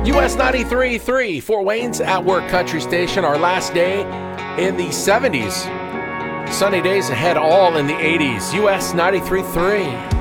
US 93.3, Fort Wayne's At Work Country Station. Our last day in the 70s. Sunny days ahead, all in the 80s. US 93.3.